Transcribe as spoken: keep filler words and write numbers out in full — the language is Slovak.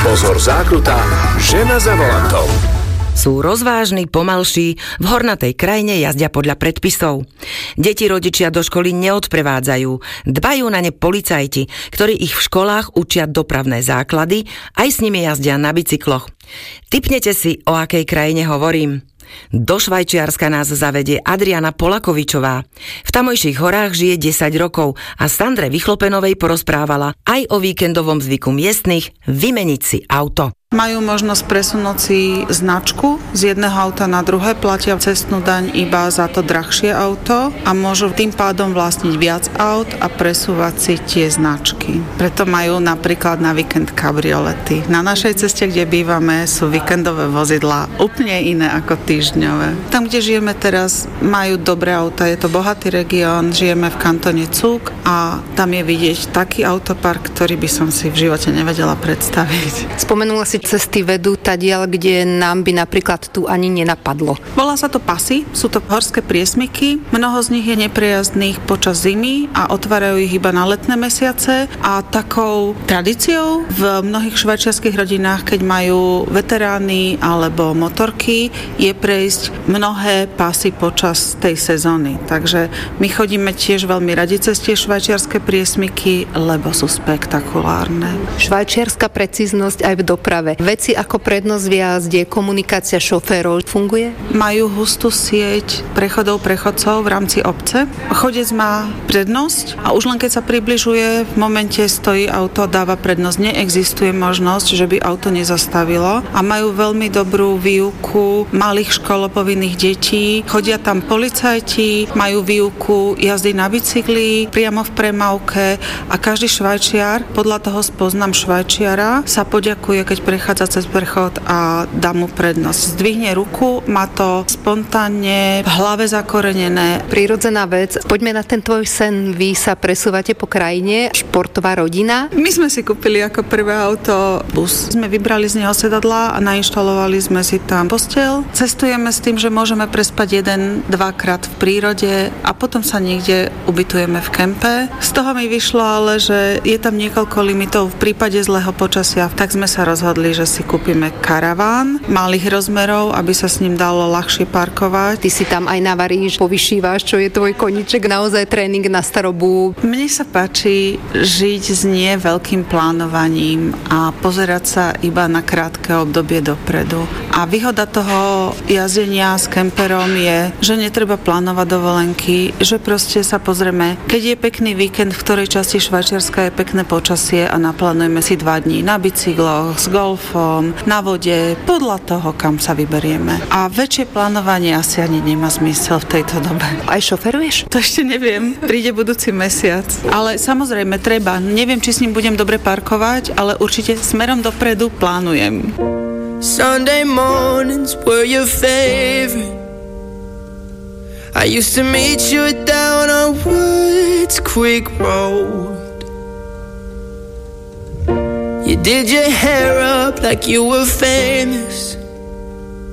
Pozor, zákruta, žena za volantom. Sú rozvážni, pomalší, v hornatej krajine jazdia podľa predpisov. Deti rodičia do školy neodprevádzajú, dbajú na ne policajti, ktorí ich v školách učia dopravné základy, aj s nimi jazdia na bicykloch. Tipnete si, o akej krajine hovorím? Do Švajčiarska nás zavedie Adriana Polakovičová. V tamojších horách žije desať rokov a Sandre Vychlopenovej porozprávala aj o víkendovom zvyku miestnych vymeniť si auto. Majú možnosť presunúť si značku z jedného auta na druhé, platia cestnú daň iba za to drahšie auto a môžu tým pádom vlastniť viac aut a presúvať si tie značky. Preto majú napríklad na víkend kabriolety. Na našej ceste, kde bývame, sú víkendové vozidlá úplne iné ako týždňové. Tam, kde žijeme teraz, majú dobré auta, je to bohatý región, žijeme v kantone Cúk a tam je vidieť taký autopark, ktorý by som si v živote nevedela predstaviť. Spomenula si cesty vedú tadiaľ, kde nám by napríklad tu ani nenapadlo. Volá sa to pasy, sú to horské priesmyky, mnoho z nich je neprejazdných počas zimy a otvárajú ich iba na letné mesiace a takou tradíciou v mnohých švajčiarskych rodinách, keď majú veterány alebo motorky, je prejsť mnohé pasy počas tej sezóny. Takže my chodíme tiež veľmi radi cez tie švajčiarske priesmyky, lebo sú spektakulárne. Švajčiarska precíznosť aj v doprave. Veci ako prednosť v jazde, komunikácia šoférov funguje? Majú hustú sieť prechodov prechodcov v rámci obce. Chodec má prednosť a už len keď sa približuje, v momente stojí auto, dáva prednosť. Neexistuje možnosť, že by auto nezastavilo a majú veľmi dobrú výuku malých školopovinných detí. Chodia tam policajti, majú výuku jazdy na bicykli priamo v premávke a každý Švajčiar, podľa toho spoznám Švajčiara, sa poďakuje, keď prechádza cez prechod a dá mu prednosť. Zdvihne ruku, má to spontánne v hlave zakorenené. Prirodzená vec. Poďme na ten tvoj sen. Vy sa presúvate po krajine, športová rodina. My sme si kúpili ako prvé auto bus. Sme vybrali z neho sedadlá a nainštalovali sme si tam posteľ. Cestujeme s tým, že môžeme prespať jeden, dvakrát v prírode a potom sa niekde ubytujeme v kempe. Z toho mi vyšlo ale, že je tam niekoľko limitov. V prípade zlého počasia, tak sme sa rozhodli, že si kúpime karaván malých rozmerov, aby sa s ním dalo ľahšie parkovať. Ty si tam aj navaríš, povyšívaš, čo je tvoj koníček, naozaj tréning na starobu. Mne sa páči žiť s nie veľkým plánovaním a pozerať sa iba na krátke obdobie dopredu. A výhoda toho jazdenia s kemperom je, že netreba plánovať dovolenky, že proste sa pozrieme, keď je pekný víkend, v ktorej časti Švajčiarska je pekné počasie a naplánujeme si dva dní na bicykloch, s golfom, na vode, podľa toho, kam sa vyberieme. A väčšie plánovanie asi ani nemá zmysel v tejto dobe. Aj šoferuješ? To ešte neviem, príde budúci mesiac. Ale samozrejme treba, neviem, či s ním budem dobre parkovať, ale určite smerom dopredu plánujem. Sunday mornings were your favorite. I used to meet you down on Woods Creek Road. You did your hair up like you were famous.